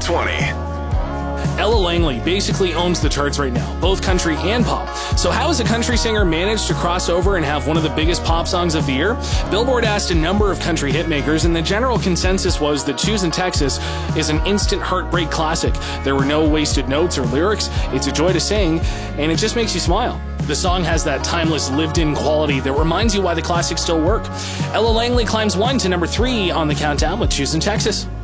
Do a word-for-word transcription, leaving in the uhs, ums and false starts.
twenty. Ella Langley basically owns the charts right now, both country and pop. So how has a country singer managed to cross over and have one of the biggest pop songs of the year? Billboard asked a number of country hitmakers, and the general consensus was that Choosin' Texas is an instant heartbreak classic. There were no wasted notes or lyrics. It's a joy to sing, and it just makes you smile. The song has that timeless, lived-in quality that reminds you why the classics still work. Ella Langley climbs one to number three on the countdown with Choosin' Texas.